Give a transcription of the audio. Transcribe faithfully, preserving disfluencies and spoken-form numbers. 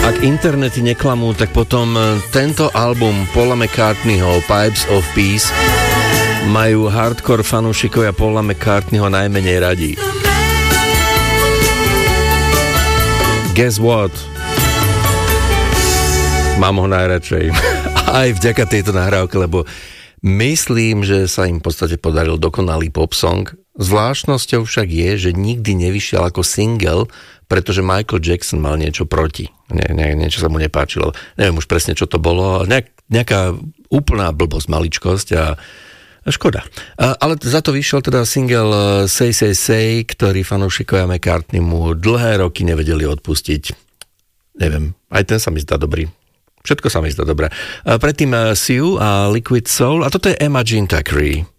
Ak internety neklamú, tak potom tento album Paula McCartneyho Pipes of Peace majú hardcore fanúšikovia Paula McCartneyho najmenej radí. Guess what? Mám ho najradšej. Aj vďaka tejto nahrávke, lebo myslím, že sa im v podstate podaril dokonalý pop song. Zvláštnosťou však je, že nikdy nevyšiel ako single, pretože Michael Jackson mal niečo proti. Nie, nie, niečo sa mu nepáčilo. Neviem už presne, čo to bolo. Nejak, nejaká úplná blbosť, maličkosť a škoda. A, ale za to vyšiel teda single Say, Say, Say, ktorý fanúšikovia McCartney mu dlhé roky nevedeli odpustiť. Neviem, aj ten sa mi zdá dobrý. Všetko sa mi zdá dobré. A predtým Sue a Liquid Soul a toto je Emma Jean Thackeray.